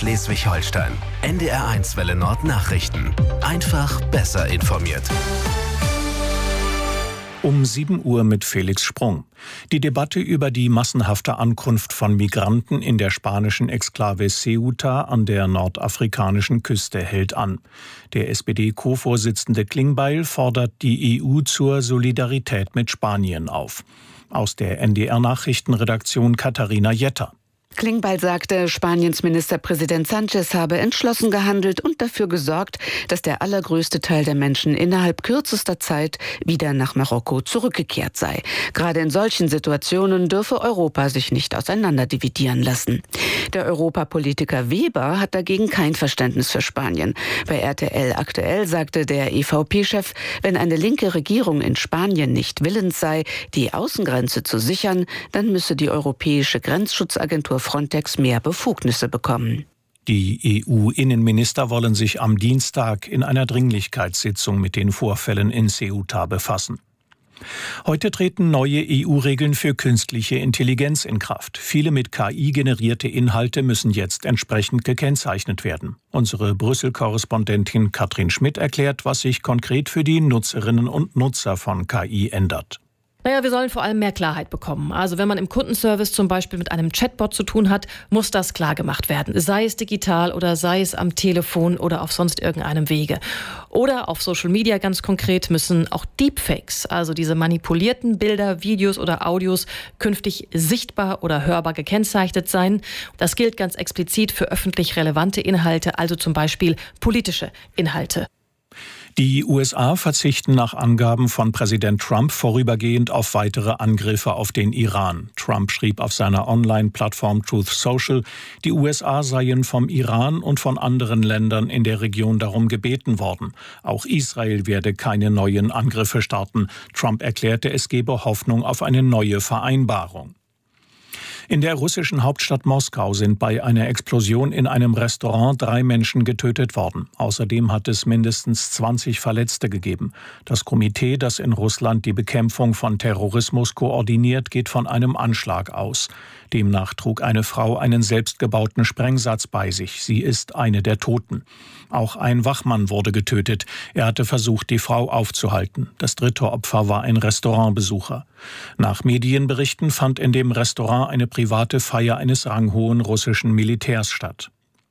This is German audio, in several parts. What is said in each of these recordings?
Schleswig-Holstein. NDR1 Welle Nord Nachrichten. Einfach besser informiert. Um 7 Uhr mit Felix Sprung. Die Debatte über die massenhafte Ankunft von Migranten in der spanischen Exklave Ceuta an der nordafrikanischen Küste hält an. Der SPD-Co-Vorsitzende Klingbeil fordert die EU zur Solidarität mit Spanien auf. Aus der NDR-Nachrichtenredaktion Katharina Jetter. Klingbeil sagte, Spaniens Ministerpräsident Sánchez habe entschlossen gehandelt und dafür gesorgt, dass der allergrößte Teil der Menschen innerhalb kürzester Zeit wieder nach Marokko zurückgekehrt sei. Gerade in solchen Situationen dürfe Europa sich nicht auseinanderdividieren lassen. Der Europapolitiker Weber hat dagegen kein Verständnis für Spanien. Bei RTL aktuell sagte der EVP-Chef, wenn eine linke Regierung in Spanien nicht willens sei, die Außengrenze zu sichern, dann müsse die Europäische Grenzschutzagentur Frontex mehr Befugnisse bekommen. Die EU-Innenminister wollen sich am Dienstag in einer Dringlichkeitssitzung mit den Vorfällen in Ceuta befassen. Heute treten neue EU-Regeln für künstliche Intelligenz in Kraft. Viele mit KI generierte Inhalte müssen jetzt entsprechend gekennzeichnet werden. Unsere Brüssel-Korrespondentin Katrin Schmidt erklärt, was sich konkret für die Nutzerinnen und Nutzer von KI ändert. Wir sollen vor allem mehr Klarheit bekommen. Also wenn man im Kundenservice zum Beispiel mit einem Chatbot zu tun hat, muss das klar gemacht werden. Sei es digital oder sei es am Telefon oder auf sonst irgendeinem Wege. Oder auf Social Media ganz konkret müssen auch Deepfakes, also diese manipulierten Bilder, Videos oder Audios, künftig sichtbar oder hörbar gekennzeichnet sein. Das gilt ganz explizit für öffentlich relevante Inhalte, also zum Beispiel politische Inhalte. Die USA verzichten nach Angaben von Präsident Trump vorübergehend auf weitere Angriffe auf den Iran. Trump schrieb auf seiner Online-Plattform Truth Social, die USA seien vom Iran und von anderen Ländern in der Region darum gebeten worden. Auch Israel werde keine neuen Angriffe starten. Trump erklärte, es gebe Hoffnung auf eine neue Vereinbarung. In der russischen Hauptstadt Moskau sind bei einer Explosion in einem Restaurant 3 Menschen getötet worden. Außerdem hat es mindestens 20 Verletzte gegeben. Das Komitee, das in Russland die Bekämpfung von Terrorismus koordiniert, geht von einem Anschlag aus. Demnach trug eine Frau einen selbstgebauten Sprengsatz bei sich. Sie ist eine der Toten. Auch ein Wachmann wurde getötet. Er hatte versucht, die Frau aufzuhalten. Das 3. Opfer war ein Restaurantbesucher. Nach Medienberichten fand in dem Restaurant eine private Feier eines ranghohen russischen Militärs statt.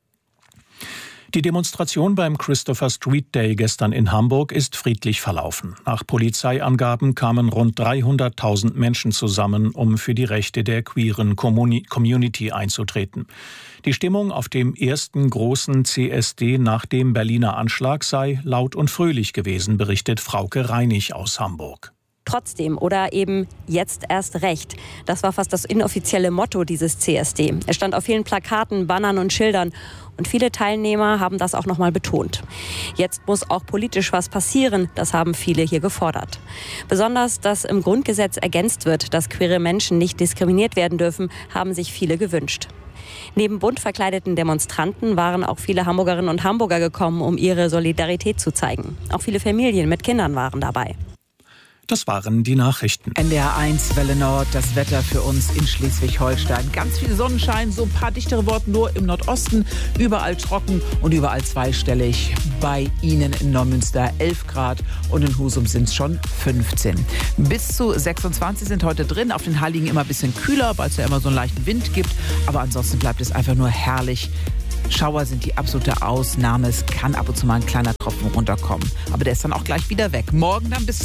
Die Demonstration beim Christopher Street Day gestern in Hamburg ist friedlich verlaufen. Nach Polizeiangaben kamen rund 300.000 Menschen zusammen, um für die Rechte der queeren Community einzutreten. Die Stimmung auf dem ersten großen CSD nach dem Berliner Anschlag sei laut und fröhlich gewesen, berichtet Frauke Reinig aus Hamburg. Trotzdem oder eben jetzt erst recht. Das war fast das inoffizielle Motto dieses CSD. Es stand auf vielen Plakaten, Bannern und Schildern. Und viele Teilnehmer haben das auch noch mal betont. Jetzt muss auch politisch was passieren, das haben viele hier gefordert. Besonders, dass im Grundgesetz ergänzt wird, dass queere Menschen nicht diskriminiert werden dürfen, haben sich viele gewünscht. Neben bunt verkleideten Demonstranten waren auch viele Hamburgerinnen und Hamburger gekommen, um ihre Solidarität zu zeigen. Auch viele Familien mit Kindern waren dabei. Das waren die Nachrichten. NDR1 Welle Nord, das Wetter für uns in Schleswig-Holstein. Ganz viel Sonnenschein, so ein paar dichtere Worte nur im Nordosten. Überall trocken und überall zweistellig. Bei Ihnen in Neumünster 11 Grad und in Husum sind es schon 15. Bis zu 26 sind heute drin. Auf den Heiligen immer ein bisschen kühler, weil es ja immer so einen leichten Wind gibt. Aber ansonsten bleibt es einfach nur herrlich. Schauer sind die absolute Ausnahme. Es kann ab und zu mal ein kleiner Tropfen runterkommen. Aber der ist dann auch gleich wieder weg. Morgen dann bis zu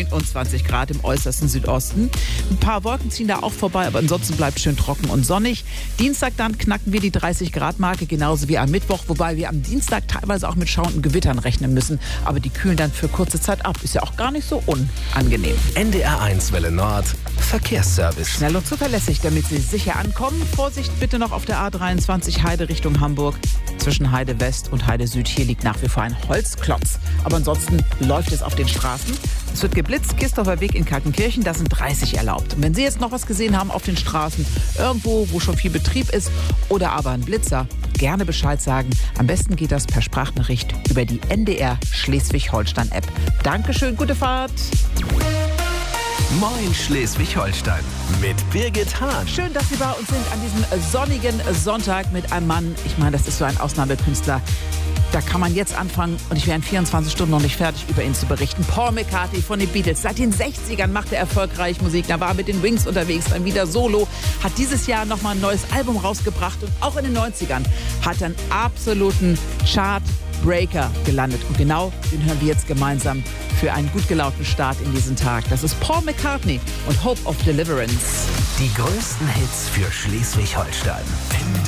29 Grad im äußersten Südosten. Ein paar Wolken ziehen da auch vorbei, aber ansonsten bleibt schön trocken und sonnig. Dienstag dann knacken wir die 30-Grad-Marke, genauso wie am Mittwoch. Wobei wir am Dienstag teilweise auch mit schauenden Gewittern rechnen müssen. Aber die kühlen dann für kurze Zeit ab. Ist ja auch gar nicht so unangenehm. NDR1 Welle Nord Verkehrsservice. Schnell und zuverlässig, damit Sie sicher ankommen. Vorsicht bitte noch auf der A23 Heide Richtung Hamburg. Zwischen Heide West und Heide Süd. Hier liegt nach wie vor ein Holzklotz. Aber ansonsten läuft es auf den Straßen. Es wird geblitzt. Kirchdorfer Weg in Kaltenkirchen, da sind 30 erlaubt. Und wenn Sie jetzt noch was gesehen haben auf den Straßen, irgendwo, wo schon viel Betrieb ist oder aber ein Blitzer, gerne Bescheid sagen. Am besten geht das per Sprachnachricht über die NDR Schleswig-Holstein-App. Dankeschön, gute Fahrt. Moin Schleswig-Holstein mit Birgit Hahn. Schön, dass Sie bei uns sind an diesem sonnigen Sonntag mit einem Mann. Ich meine, das ist so ein Ausnahmekünstler. Da kann man jetzt anfangen und ich wäre in 24 Stunden noch nicht fertig, über ihn zu berichten. Paul McCartney von den Beatles. Seit den 60ern macht er erfolgreich Musik. Da war er mit den Wings unterwegs, dann wieder solo. Hat dieses Jahr nochmal ein neues Album rausgebracht und auch in den 90ern hat er einen absoluten Chartbreaker gelandet. Und genau den hören wir jetzt gemeinsam für einen gut gelaunten Start in diesen Tag. Das ist Paul McCartney und Hope of Deliverance. Die größten Hits für Schleswig-Holstein.